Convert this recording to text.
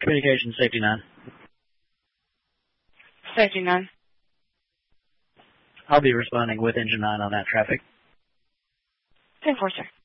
Communications, Safety 9. Safety 9. I'll be responding with Engine 9 on that traffic. 10-4, sir.